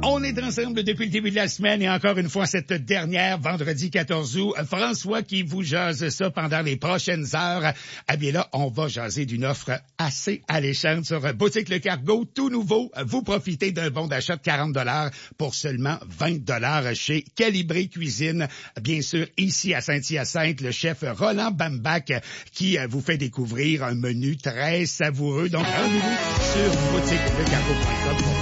On est ensemble depuis le début de la semaine et encore une fois cette dernière, vendredi 14 août. François qui vous jase ça pendant les prochaines heures. Eh bien là, on va jaser d'une offre assez alléchante sur Boutique Le Cargo, tout nouveau. Vous profitez d'un bon d'achat de 40 $ pour seulement 20 $ chez Calibré Cuisine. Bien sûr, ici à Saint-Hyacinthe, le chef Roland Bambac qui vous fait découvrir un menu très savoureux. Donc, rendez-vous sur boutiquelecargo.com pour